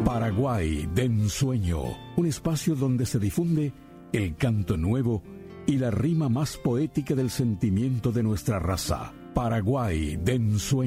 Paraguay de ensueño, un espacio donde se difunde el canto nuevo y la rima más poética del sentimiento de nuestra raza. Paraguay de ensueño.